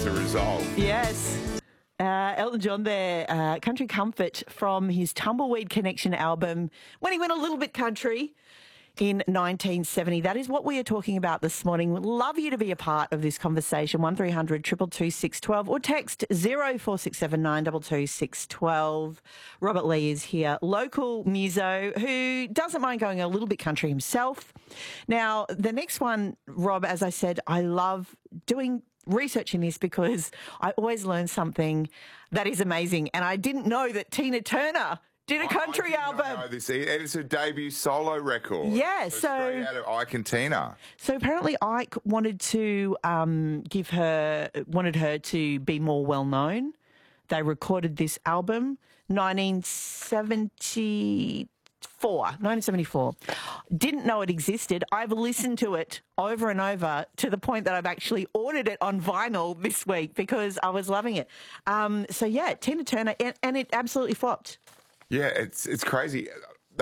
as a result. Yes. Elton John there, Country Comfort from his Tumbleweed Connection album when he went a little bit country in 1970. That is what we are talking about this morning. We'd love you to be a part of this conversation. 1300 222 612 or text 0467 922 612. Robert Lee is here, local muso who doesn't mind going a little bit country himself. Now, the next one, Rob, as I said, I love researching this because I always learn something that is amazing. And I didn't know that Tina Turner did a country album. I know this. It's a debut solo record. Yeah, straight out of Ike and Tina. So apparently Ike wanted to wanted her to be more well known. They recorded this album 1974. Didn't know it existed. I've listened to it over and over to the point that I've actually ordered it on vinyl this week because I was loving it. So yeah, Tina Turner, and it absolutely flopped. Yeah, it's crazy.